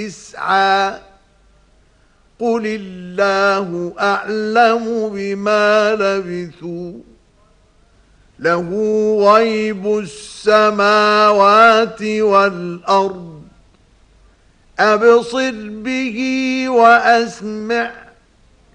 يسعى قل الله أعلم بما لبثوا له غيب السماوات والأرض أبصر به وأسمع